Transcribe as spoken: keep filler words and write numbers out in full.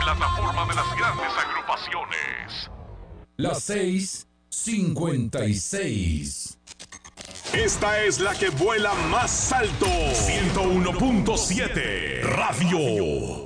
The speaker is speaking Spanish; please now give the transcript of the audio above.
plataforma de las grandes agrupaciones. Las seis cincuenta y seis. Esta es la que vuela más alto. ciento uno punto siete Radio.